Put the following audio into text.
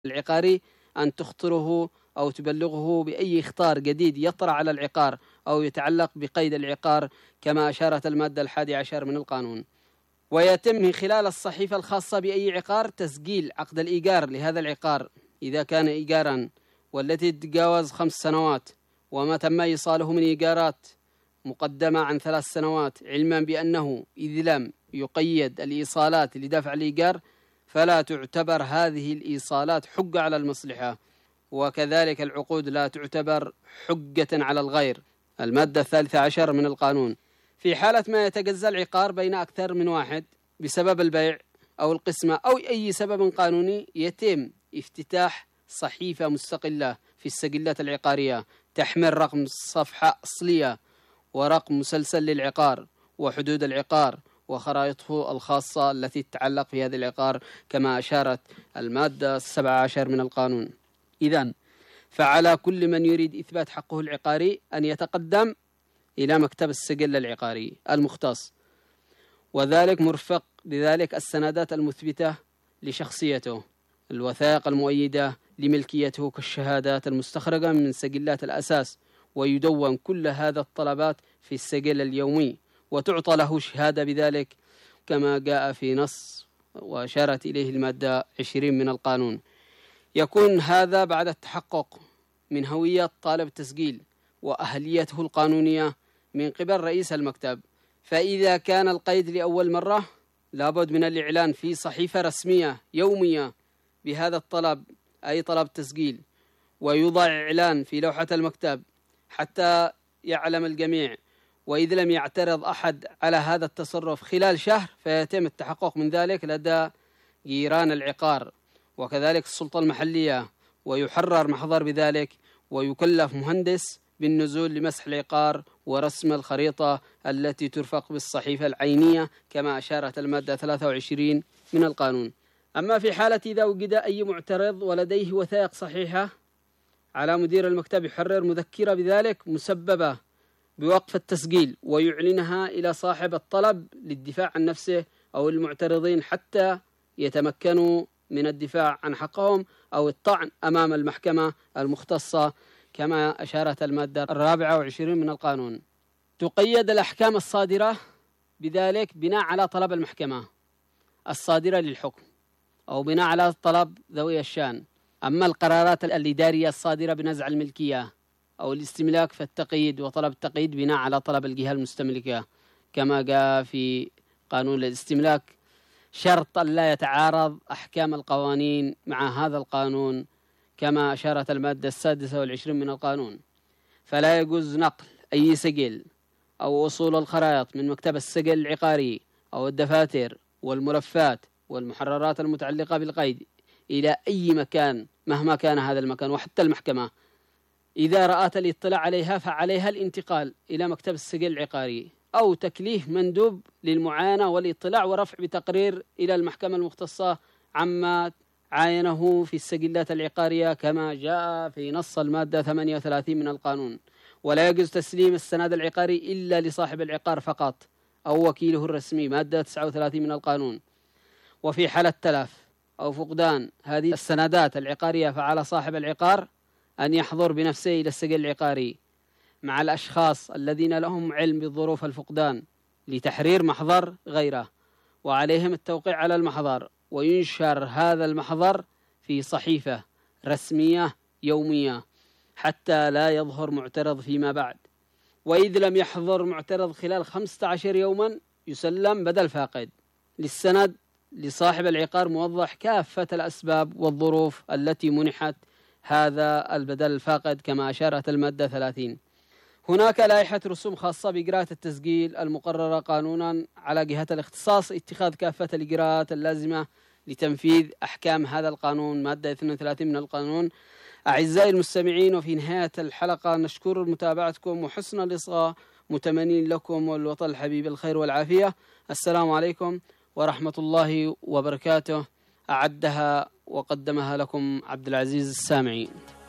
العقاري أن تخطره أو تبلغه بأي إخطار جديد يطرأ على العقار أو يتعلق بقيد العقار كما أشارت المادة 11 من القانون. ويتم من خلال الصحيفة الخاصة بأي عقار تسجيل عقد الإيجار لهذا العقار إذا كان إيجارا والتي تتجاوز 5 سنوات، وما تم إيصاله من إيجارات مقدمة عن 3 سنوات، علما بأنه إذ لم يقيد الإيصالات لدفع الإيجار فلا تعتبر هذه الإيصالات حجة على المصلحة، وكذلك العقود لا تعتبر حجة على الغير. المادة 13 من القانون. في حالة ما يتجزأ العقار بين أكثر من واحد بسبب البيع أو القسمة أو أي سبب قانوني، يتم افتتاح صحيفة مستقلة في السجلات العقارية تحمل رقم صفحة أصلية ورقم مسلسل للعقار وحدود العقار وخرائطه الخاصة التي تتعلق في هذا العقار كما أشارت المادة 17 من القانون. إذن فعلى كل من يريد إثبات حقه العقاري أن يتقدم إلى مكتب السجل العقاري المختص، وذلك مرفق بذلك السندات المثبتة لشخصيته، الوثائق المؤيدة لملكيته كالشهادات المستخرجة من سجلات الأساس، ويدون كل هذا الطلبات في السجل اليومي وتعطى له شهادة بذلك كما جاء في نص وأشارت إليه المادة 20 من القانون. يكون هذا بعد التحقق من هوية طالب التسجيل وأهليته القانونية من قبل رئيس المكتب، فإذا كان القيد لأول مرة لابد من الإعلان في صحيفة رسمية يومية بهذا الطلب أي طلب تسجيل، ويوضع إعلان في لوحة المكتب حتى يعلم الجميع، وإذا لم يعترض أحد على هذا التصرف خلال شهر فيتم التحقق من ذلك لدى جيران العقار وكذلك السلطة المحلية، ويحرر محضر بذلك، ويكلف مهندس بالنزول لمسح العقار ورسم الخريطة التي ترفق بالصحيفة العينية كما أشارت المادة 23 من القانون. أما في حالة إذا وجد أي معترض ولديه وثائق صحيحة، على مدير المكتب يحرر مذكرة بذلك مسببة بوقف التسجيل ويعلنها إلى صاحب الطلب للدفاع عن نفسه أو المعترضين حتى يتمكنوا من الدفاع عن حقهم أو الطعن أمام المحكمة المختصة كما أشارت المادة 24 من القانون. تقيد الأحكام الصادرة بذلك بناء على طلب المحكمة الصادرة للحكم أو بناء على طلب ذوي الشأن. أما القرارات الإدارية الصادرة بنزع الملكية أو الاستملاك فالتقييد وطلب التقييد بناء على طلب الجهة المستملكة كما جاء في قانون الاستملاك، شرط لا يتعارض أحكام القوانين مع هذا القانون كما أشارت المادة 26 من القانون. فلا يجوز نقل أي سجل أو أصول الخرائط من مكتب السجل العقاري أو الدفاتر والملفات والمحررات المتعلقة بالقيد إلى أي مكان مهما كان هذا المكان، وحتى المحكمة إذا رأت الاطلاع عليها فعليها الانتقال إلى مكتب السجل العقاري أو تكليف مندوب للمعاينة والاطلاع ورفع بتقرير إلى المحكمة المختصة عما عاينه في السجلات العقارية كما جاء في نص المادة 38 من القانون. ولا يجوز تسليم السند العقاري إلا لصاحب العقار فقط أو وكيله الرسمي، مادة 39 من القانون. وفي حالة تلف أو فقدان هذه السندات العقارية فعلى صاحب العقار أن يحضر بنفسه إلى السجل العقاري مع الأشخاص الذين لهم علم بظروف الفقدان لتحرير محضر غيره، وعليهم التوقيع على المحضر، وينشر هذا المحضر في صحيفة رسمية يومية حتى لا يظهر معترض فيما بعد. وإذ لم يحضر معترض خلال 15 يوما يسلم بدل فاقد للسند لصاحب العقار موضح كافة الأسباب والظروف التي منحت هذا البدل الفاقد كما أشارت المادة 30. هناك لائحة رسوم خاصة بإجراءات التسجيل المقررة قانونا على جهة الاختصاص اتخاذ كافة الإجراءات اللازمة لتنفيذ أحكام هذا القانون، مادة 32 من القانون. أعزائي المستمعين، وفي نهاية الحلقة نشكر متابعتكم وحسن الإصغاء، متمنين لكم والوطن الحبيب الخير والعافية. السلام عليكم ورحمة الله وبركاته. أعدها وقدمها لكم عبد العزيز السامعي.